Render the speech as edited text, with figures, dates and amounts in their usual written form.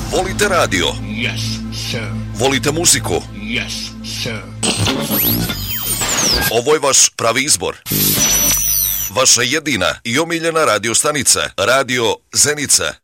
Volite radio? Yes, sir. Volite muziku? Yes, sir. Ovo je vaš pravi izbor. Vaša jedina i omiljena radio stanica. Radio Zenica.